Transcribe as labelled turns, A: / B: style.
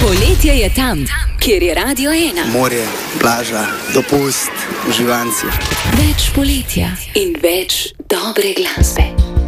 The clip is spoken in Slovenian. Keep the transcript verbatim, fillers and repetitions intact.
A: Poletje je tam, kjer je Radio ena.
B: Morje, plaža, dopust, uživanci.
A: Več poletja in več dobre glasbe.